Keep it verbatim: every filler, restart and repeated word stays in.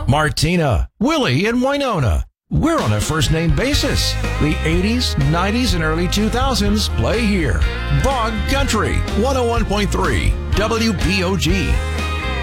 Martina, Willie, and Winona. We're on a first-name basis. The eighties, nineties, and early two thousands play here. Bog Country, one oh one point three, W B O G.